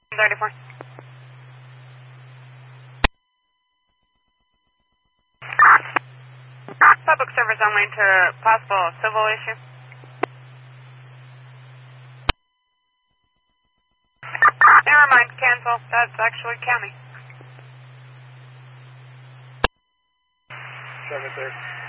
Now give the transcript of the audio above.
34. Public service only to possible civil issue. Never mind, cancel. That's actually county. 7-3.